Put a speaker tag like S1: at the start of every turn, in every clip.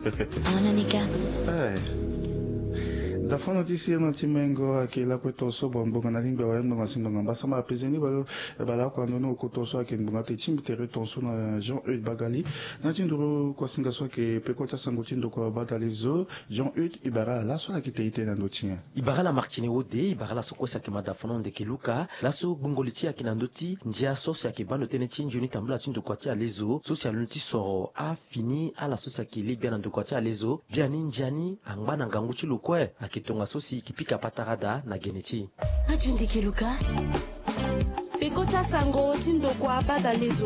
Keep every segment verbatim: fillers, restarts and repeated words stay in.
S1: Ananika.
S2: Eh. Dafa notisi na timengo akila kwetoso bongo na limbe wa ndo ngasindo ngamba sama apezeni balo bala kwa ndono okotoso akenbunga te chimbitere tonso na Jean-Eudes Bagali na tinduro kwa singa so ke pekota sangotindo kwa batalizo Jean-Eudes Ibara la so akiteite na ndotia
S3: Ibara la Martine Ode Ibara la sokosa ke madafono ndeke luka la so gongoliti akinandoti njia sosa ke bando tenechi njuni tambula tindo kwa tia lezo sosia lunti soro a fini ala sosia ke libya na ndo kwa tia lezo biani njani angba nganguchi lukwe kitonga sosi kipika patarada na geneti
S1: Ajundi kiluka Fekota sango tindo kwa bada lezo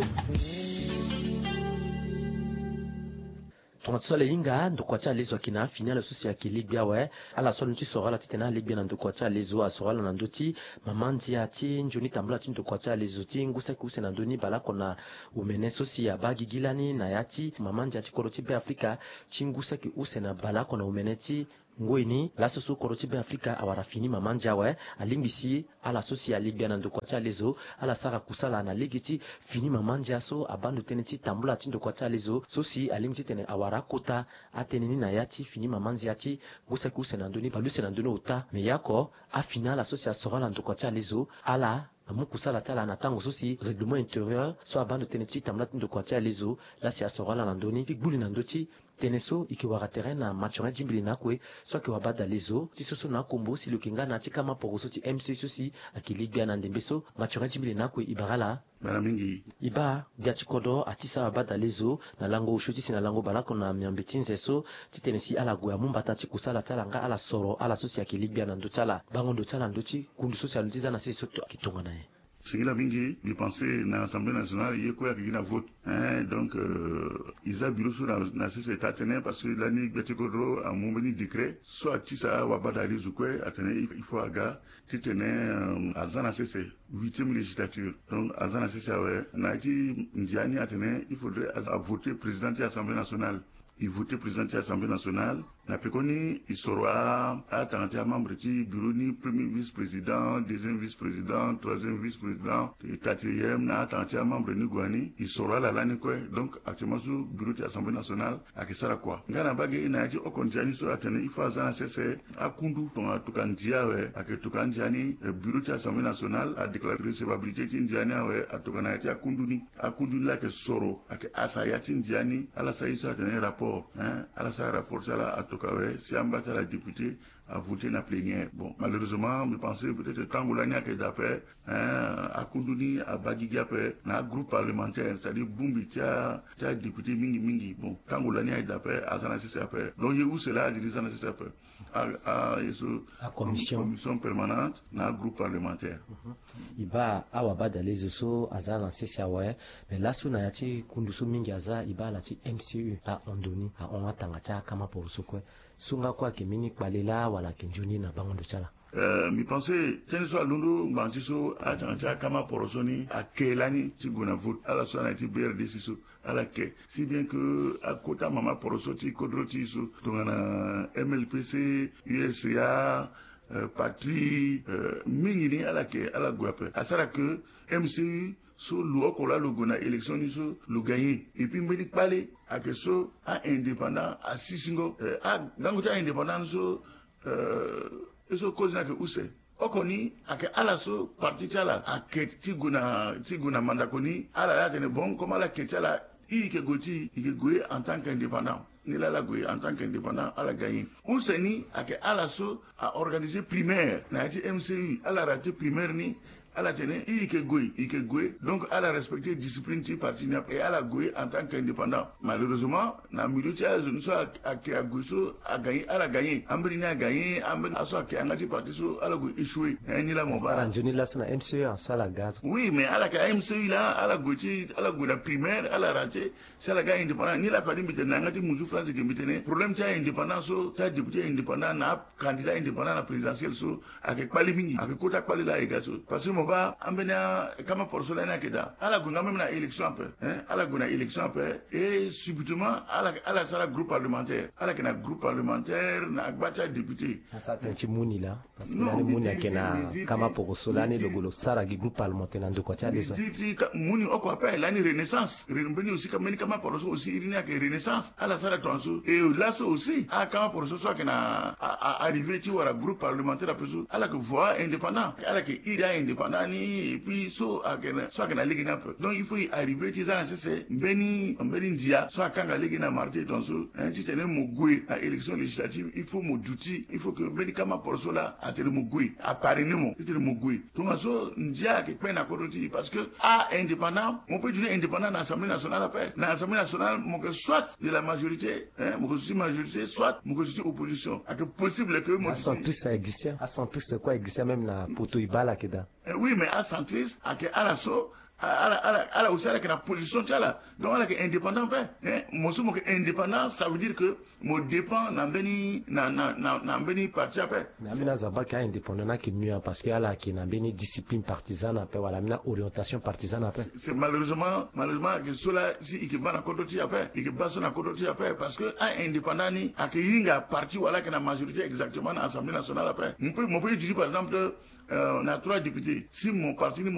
S3: Tonga inga ndokwa cha lezo akina final sosi ya kilibia we ala so nti sorala titena libia na ndokwa cha lezo asorala na ndoti mamanzi ya ti njuni tambula ti ndokwa cha lezo ti ngusa kuse na ndoni bala kona umene sosi ya bagi gilani na yati mamanzi ya ti koroti be Afrika chingusa ki use na bala kona umene ti ngoini la soso koroti be Afrika awara fini mamanja we alimbisi ala sosi ya libia na ndokwa cha lezo ala sara kusala na ligiti fini mamanja so abando teneti tambula ti ndokwa cha lezo sosi alimti tene awara kota ateneni na yati fini mamanzi yati ngusa ki use na ndoni baluse na ndoni uta me yako a final sosi ya sorala ndokwa cha lezo ala amukusala tala na tango sosi règlement intérieur so abando teneti tambula ti ndokwa cha lezo la si ya sorala na ndoni figbuli na ndoti teneso ikiwaka terrain na maturin jimbili nakwe so ki wabada lezo ti soso na kombo si lukinga na ti kama poko so ti M C sosi akilibia na ndembeso maturin jimbili nakwe ibarala
S2: bana mingi
S3: iba biati kodo atisa wabada lezo na lango ushuti si na lango balako na miambeti nzeso ti tenesi ala goya mumbata ti kusala tala nga ala soro ala sosi akilibia na ndo tala bango ndo tala ndo ti kundu sosi alutiza na sisi soto akitonga na ye
S2: Singila mingi bi penser na Assemblée nationale yeko ya kina vote hein donc euh, isa bureau sur na na sese tatene parce que l'année betekodro a momeni décret so atisa wa badali zukwe atene il faut aga titene euh, azana sese huitième législature donc azana sese ouais na ti ndiani atene il faudrait à voter président de l'Assemblée nationale il votait président de l'Assemblée nationale na pekoni isoroa atangati membre du bureau ni premier vice-président deuxième vice-président troisième vice-président quatrième na atangati membre ni gwani isoroa la lani quoi donc actuellement sur bureau de l'Assemblée nationale akisara quoi ngana bage na yaji okonjani so atene ifa zana sese akundu tonga tukanjia we aketukanjani bureau de l'Assemblée nationale a déclaré recevabilité tinjani we atokana yaji akundu ni akundu la ke soro ake asayati tinjani ala sayiso atene rapport hein ala sa rapport ça si ambata la députée a voté na plénière. Bon, malheureusement, je pensais peut-être Tangoulani a d'après, hein, à Kunduni, à Bagigape, na groupe parlementaire, c'est-à-dire Bumbi, tia, tia député Mingi Mingi. Bon, Tangoulani a d'après, à Zanassi après. Donc, il y a où cela, je dis Zanassi après. À, à,
S3: à commission.
S2: commission permanente, na groupe parlementaire.
S3: Iba, awa bada les so, à Zanassi awa, mais là, sous Nayati, Kundusu Mingi Aza, Iba, la ti M C U, à Ondoni, à Onatangata, Kama Porusukwe. Sunga kwa kemini kwalela wala kenjuni na bango ndochala
S2: euh mi pensais tenso alundu bantiso atanga kama porosoni akelani tiguna vote ala so na ti B R D siso ala ke si bien que à kota mama porosoti kodroti so tongana M L P C U S A euh, patrie euh, mingini ala ke ala guape asara que M C U so luo kola logo na élection ni so lu gagner et puis mbedi pale ake so a indépendant a sisingo euh, a ganguta indépendant so euh eso cause na ke use okoni ake ala so parti chala ake tiguna tiguna mandakoni ala la tene bon comme ala ke chala i ke goti i ke goye en tant qu'indépendant ni la la goye en tant qu'indépendant ala gagner on seni ake ala so a organiser primaire na ti M C U ala raté primaire ni ala tene i ke goy i ke goy donc ala respecter discipline ti parti et ala goy en tant qu'indépendant malheureusement na milieu tia je ne soit à qui a goy so a gagné ala gagné ambri na gagné ambri aso ke angati parti so ala goy échoué ni la mon
S3: ba njoni la na M C U en sala gaz
S2: oui mais ala ka M C U là ala goy ti ala goy la primaire ala raté c'est la gagné indépendant ni la parti mitena angati muju France ke mitene problème tia indépendant so ta député indépendant na candidat indépendant na présidentiel so avec pali mingi avec kota pali la ega so parce que moba ambena kama porsola na keda ala gunga même na élection un peu hein ala gunga élection un peu et subitement ala ala sala groupe parlementaire ala kena groupe parlementaire na agbacha député
S3: ça tanti muni là parce que nani muni akena kama porsola ni logolo sara gi groupe parlementaire na ndoko cha leso
S2: muni oko appelle la renaissance renbeni aussi kama ni kama porso aussi irina ke renaissance ala sala tonso et là aussi a kama porso so kena arrivé tu wara groupe parlementaire après so ala que voix indépendant ala que ida indépendant ni et puis so akena so akena ligue na peu donc il faut y arriver tu ça c'est beni beni ndia so akanga ligue na marté tonso un ti tene mugui à élection législative il faut moduti il faut que beni kama porso là a tene mugui a parinemo tene mugui donc so ndia ke pena kodoti parce que a indépendant on peut dire indépendant dans l'Assemblée nationale après dans l'Assemblée nationale mon que soit de la majorité hein mon que soit majorité soit mon que soit opposition est possible que
S3: moi centriste ça existe à centriste c'est quoi existe même na poto ibala keda
S2: oui mais à centriste à que à la so à la à la à la aussi avec la position tu là donc à la que indépendant pas hein moi mon que indépendant ça veut dire que mon dépend na beni na na na na beni parti après
S3: mais amina zabaka indépendant na qui mieux parce que à la qui na beni discipline partisane après voilà mina orientation partisane après
S2: c'est malheureusement malheureusement que cela si il va na kodoti après il va sur na kodoti après parce que un indépendant ni a que yinga parti voilà que la majorité exactement dans l'Assemblée nationale après on peut on peut dire par exemple euh, on a trois députés si mon parti